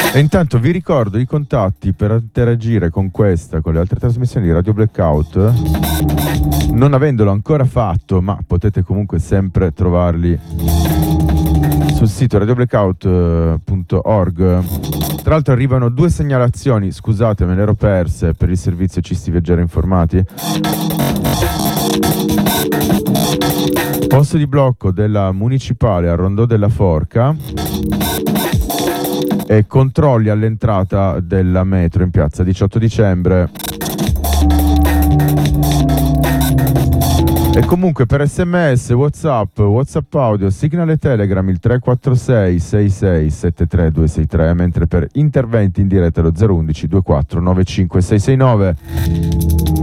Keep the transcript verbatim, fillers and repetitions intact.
E intanto vi ricordo i contatti per interagire con questa, con le altre trasmissioni di Radio Blackout, non avendolo ancora fatto, ma potete comunque sempre trovarli sul sito radio blackout punto org. Tra l'altro arrivano due segnalazioni, scusate me le ero perse, per il servizio Cisti Viaggiare Informati. Posto di blocco della municipale a Rondò della Forca e controlli all'entrata della metro in piazza diciotto dicembre. E comunque per sms, whatsapp, whatsapp audio, signal e telegram il tre quattro sei sei sei sette tre due sei tre, mentre per interventi in diretta lo zero uno uno due quattro nove cinque sei sei nove.